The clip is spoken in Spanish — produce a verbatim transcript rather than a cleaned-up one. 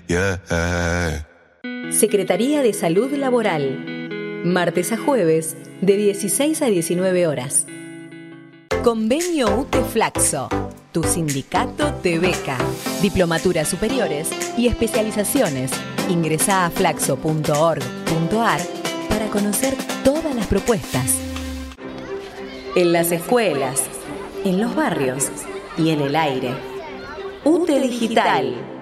yeah. Secretaría de Salud Laboral. Martes a jueves, de dieciséis a diecinueve horas. Convenio U T E Flaxo. Tu sindicato te beca. Diplomaturas superiores y especializaciones. Ingresá a flaxo punto org punto ar para conocer todas las propuestas. En las escuelas, en los barrios y en el aire. U T E Digital.